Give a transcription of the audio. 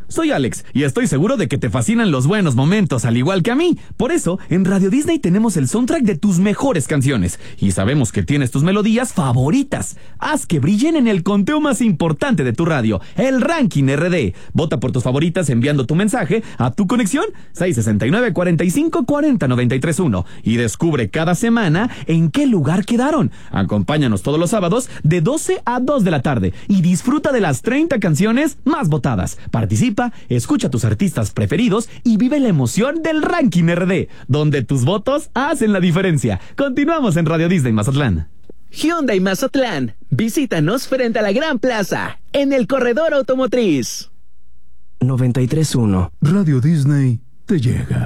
soy Alex y estoy seguro de que te fascinan los buenos momentos, al igual que a mí. Por eso, en Radio Disney tenemos el soundtrack de tus mejores canciones y sabemos que tienes tus melodías favoritas. Haz que brillen en el conteo más importante de tu radio, el Ranking RD. Vota por tus favoritas enviando tu mensaje a tu conexión 669 45 40 93 1 y descubre cada semana en qué lugar quedaron. Acompáñanos todos los sábados de 12 a 2 de la tarde y disfruta de las 30 canciones más votadas. Participa, escucha a tus artistas preferidos y vive la emoción del Ranking RD, donde tus votos hacen la diferencia. Continuamos en Radio Disney Mazatlán. Hyundai Mazatlán. Visítanos frente a la Gran Plaza, en el corredor automotriz. 93.1 Radio Disney te llega.